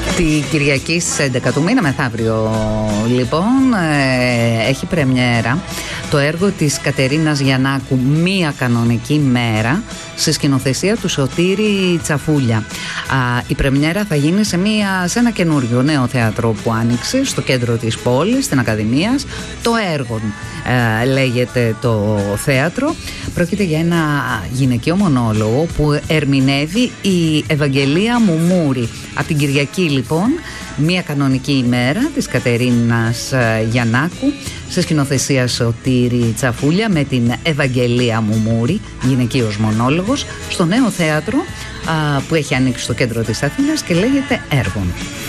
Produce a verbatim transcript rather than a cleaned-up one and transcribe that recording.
Τη Κυριακή στις έντεκα του μήνα, μεθαύριο λοιπόν, ε, έχει πρεμιέρα το έργο της Κατερίνας Γιαννάκου, «Μία κανονική μέρα», σε σκηνοθεσία του Σωτήρη Τσαφούλια. Α, η πρεμιέρα θα γίνει σε, μια, σε ένα καινούριο νέο θέατρο που άνοιξε στο κέντρο της πόλης, στην Ακαδημίας. Το Έργον ε, λέγεται το θέατρο. Πρόκειται για ένα γυναικείο μονόλογο που ερμηνεύει η Ευαγγελία Μουμούρη. Από την Κυριακή λοιπόν, «Μία κανονική ημέρα» της Κατερίνας Γιαννάκου, σε σκηνοθεσία Σωτήρη Τσαφούλια, με την Ευαγγελία Μουμούρη, γυναικείος μονόλογος, στο νέο θέατρο α, που έχει ανοίξει στο κέντρο της Αθήνας και λέγεται Έργον.